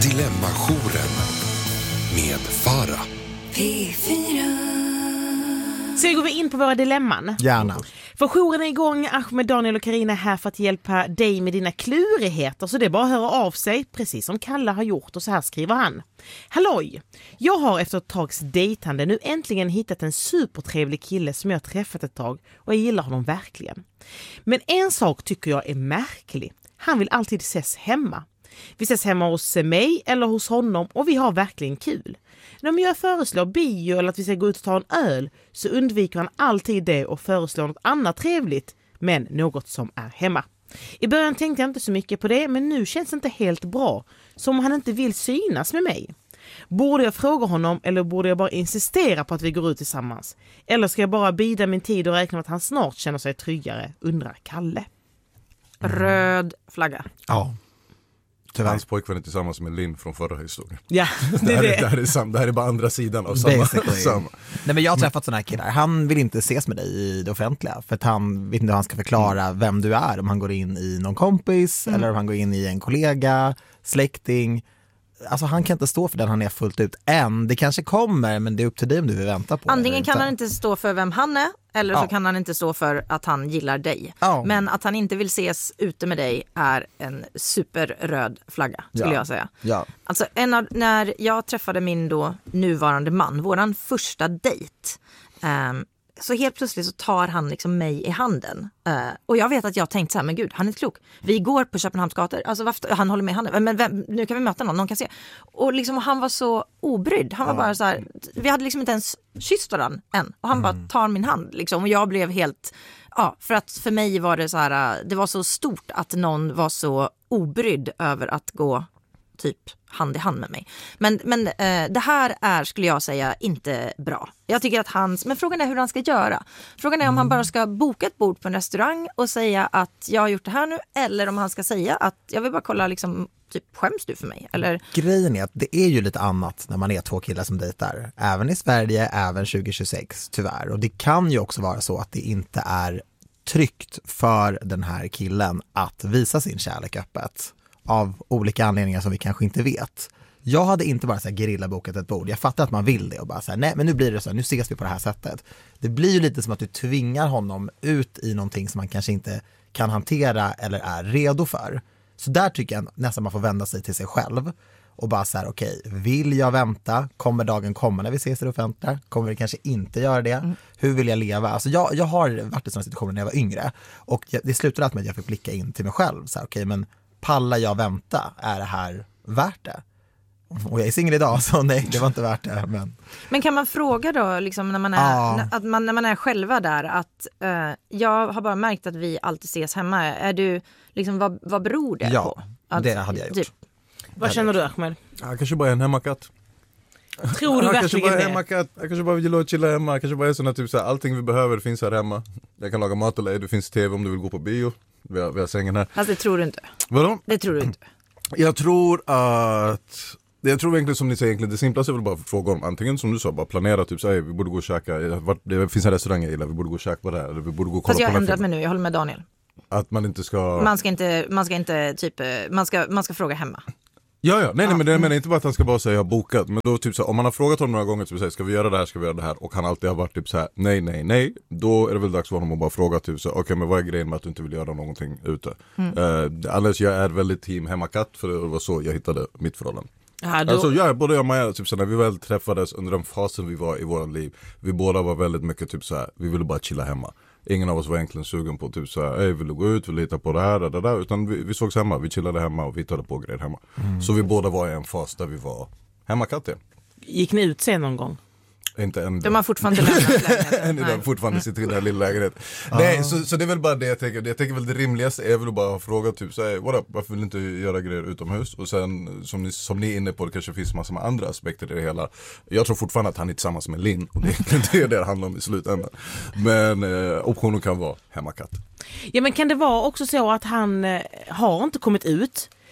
Dilemma-jouren med Farah. P4. Så går vi in på våra dilemman. Gärna. För jouren är igång. Ahmed, Daniel och Karina är här för att hjälpa dig med dina klurigheter. Så det är bara att höra av sig, precis som Kalle har gjort. Och så här skriver han. Halloj! Jag har efter ett tags dejtande nu äntligen hittat en supertrevlig kille som jag har träffat ett tag. Och jag gillar honom verkligen. Men en sak tycker jag är märklig. Han vill alltid ses hemma. Vi ses hemma hos mig eller hos honom och vi har verkligen kul. När jag föreslår bio eller att vi ska gå ut och ta en öl så undviker han alltid det och föreslår något annat trevligt, men något som är hemma. I början tänkte jag inte så mycket på det, men nu känns det inte helt bra, som om han inte vill synas med mig. Borde jag fråga honom eller borde jag bara insistera på att vi går ut tillsammans? Eller ska jag bara bida min tid och räkna med att han snart känner sig tryggare, undrar Kalle. Röd flagga. Ja. Tyvärr. Hans pojkvän är tillsammans med Linn från förra historien. Ja, det här är bara andra sidan av samma. Nej, men jag har träffat sådana här killar. Han vill inte ses med dig i det offentliga för att han vet inte hur han ska förklara vem du är. Om han går in i någon kompis eller om han går in i en kollega, släkting. Alltså han kan inte stå för den han är fullt ut än. Det kanske kommer, men det är upp till dig om du vill vänta på. Antingen kan han inte stå för vem han är eller så kan han inte stå för att han gillar dig. Men att han inte vill ses ute med dig är en superröd flagga, skulle jag säga. Ja. Alltså när jag träffade min då nuvarande man, våran första dejt, så helt plötsligt så tar han liksom mig i handen. Och jag vet att jag tänkt så här, men gud, han är klok. Vi går på Köpenhamns gator. Alltså han håller med i handen. Men nu kan vi möta någon kan se. Och liksom han var så obrydd. Han var bara så här, vi hade liksom inte ens kysst varandra än. Och han bara tar min hand liksom. Och jag blev helt, för att för mig var det så här, det var så stort att någon var så obrydd över att gå typ hand i hand med mig. Men det här är, skulle jag säga, inte bra. Jag tycker att men frågan är hur han ska göra. Frågan är om han bara ska boka ett bord på en restaurang och säga att jag har gjort det här nu, eller om han ska säga att jag vill bara kolla liksom, typ, skäms du för mig? Eller? Grejen är att det är ju lite annat när man är två killar som dejtar. Även i Sverige, även 2026 tyvärr. Och det kan ju också vara så att det inte är tryggt för den här killen att visa sin kärlek öppet. Av olika anledningar som vi kanske inte vet. Jag hade inte bara så här gerillabokat ett bord. Jag fattar att man vill det och bara så här, nej men nu blir det så här, nu ses vi på det här sättet. Det blir ju lite som att du tvingar honom ut i någonting som man kanske inte kan hantera eller är redo för. Så där tycker jag nästan man får vända sig till sig själv och bara så här, okej, vill jag vänta? Kommer dagen komma när vi ses i det offentliga? Kommer vi kanske inte göra det? Hur vill jag leva? Alltså jag har varit i sådana situationer när jag var yngre och det slutade alltid med att jag fick blicka in till mig själv. Så här, okej, men pallar jag vänta? Är det här värt det? Och jag är singel idag, så nej, det var inte värt det. Men kan man fråga då, liksom, när man är, när man är själva där, att jag har bara märkt att vi alltid ses hemma. Är du, liksom, vad beror det på? Att, det hade jag gjort. Typ. Vad känner du, Ahmed? Jag kanske bara är en hemmakatt. Tror du verkligen det? Jag kanske bara vill chilla hemma. Jag kanske bara är sån typ så här, allting vi behöver finns här hemma. Jag kan laga mat och det finns tv om du vill gå på bio. Vi har sängen här. Alltså det tror du inte. Vadå? Det tror du inte. Jag tror egentligen som ni säger, egentligen det simplaste är väl bara fråga om antingen som du sa, bara planera typ så här, vi borde gå och käka, det finns en restaurang jag gillar, vi borde gå och käka på det här, eller vi borde gå och kolla. Fast jag på har ändrat mig nu, jag håller med Daniel. Att man inte ska... Man ska fråga hemma. Ja, nej, men det menar inte bara att han ska bara säga jag har bokat, men då typ så här, om man har frågat honom några gånger typ så här, ska vi göra det här och han alltid har varit typ så här nej, då är det väl dags för honom att bara fråga typ så okej, men vad är grejen med att du inte vill göra någonting ute? Annars jag är väldigt team hemmakatt, för det var så jag hittade mitt förhållande. Alltså både jag och Maja, typ så när vi väl träffades under den fasen vi var i våran liv, vi båda var väldigt mycket typ så här, vi ville bara chilla hemma. Ingen av oss var egentligen sugen på typ så här, vill du gå ut, vill du hitta på det här, utan vi sågs hemma, vi chillade hemma och vi hittade på grejer hemma. Så vi båda var i en fas där vi var hemmakatter. Gick ni ut sen någon gång? Inte än. De har fortfarande lämnat lägenheten. De fortfarande sitter i den här lilla lägenheten. Nej, så det är väl bara det jag tänker. Jag tänker väl det rimligaste är väl att bara fråga typ så här, varför vill du inte göra grejer utomhus? Och sen som ni är inne på, det kanske finns massor med andra aspekter i det hela. Jag tror fortfarande att han är tillsammans med Linn, och det är det handlar om i slutändan. Men optionen kan vara hemmakatt. Ja, men kan det vara också så att han har inte kommit ut?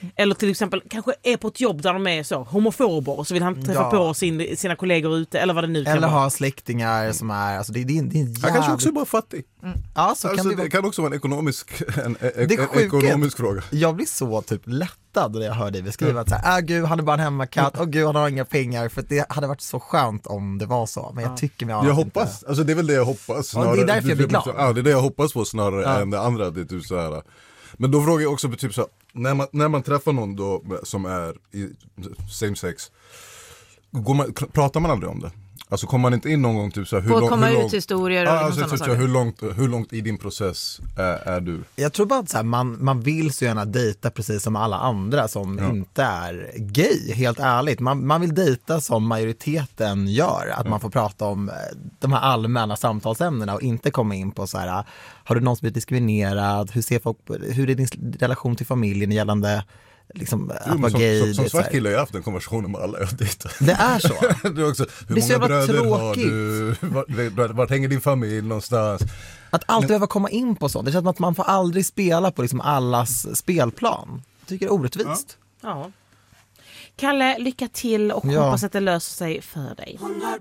Eller till exempel kanske är på ett jobb där de är så homofober och så vill han träffa på sina kollegor ute eller vad det nu kan eller vara. ha släktingar som är, alltså det är en jävligt... Han kanske också är bara fattig. Ja, så Alltså, kan det kan också vara en ekonomisk sjukt. fråga. Jag blir så typ lättad när jag hör dig beskriva att så här, gud han är bara en hemmakatt, gud han har inga pengar, för det hade varit så skönt om det var så, men jag tycker mig Jag hoppas, alltså det är väl det jag hoppas snarare. Ja, det är därför jag blir glad. Ja, det är det jag hoppas på snarare än det andra, det är typ så här. Men då frågar jag också typ så här, när man träffar någon då som är i same sex, pratar man aldrig om det? Alltså kommer man inte in någon gång typ så här, historier och alltså, sådana typ saker. hur långt i din process är du? Jag tror bara att så här, man vill så gärna dejta precis som alla andra som inte är gay, helt ärligt. Man vill dejta som majoriteten gör, att man får prata om de här allmänna samtalsämnena och inte komma in på så här, har du någon som blivit diskriminerad, hur är din relation till familjen gällande liksom, att vara gay. Som svart kille har jag haft en konversation med alla jag dejtar. Det är så. Det är också, hur det är många bröder tråkigt. har du? Vart hänger din familj någonstans? Att alltid behöva komma in på sånt. Det känns som att man får aldrig spela på liksom allas spelplan. Jag tycker det är orättvist. Ja. Kalle, lycka till och hoppas att det löser sig för dig.